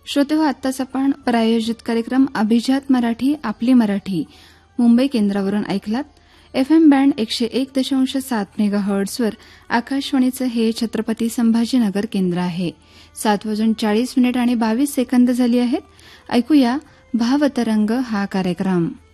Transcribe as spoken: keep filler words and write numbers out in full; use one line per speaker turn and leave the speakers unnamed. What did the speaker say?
श्रोते हो, आत्ताच आपण प्रायोजित कार्यक्रम अभिजात मराठी आपली मराठी मुंबई केंद्रावरून ऐकलात. एफएम बँड एकशे एक दशांश सात मेगा हर्ट्झवर आकाशवाणीचं हे छत्रपती संभाजीनगर केंद्र आहे. सात वाजून चाळीस मिनिट आणि बावीस सेकंद झाली आहेत. ऐकूया भावतरंग हा कार्यक्रम.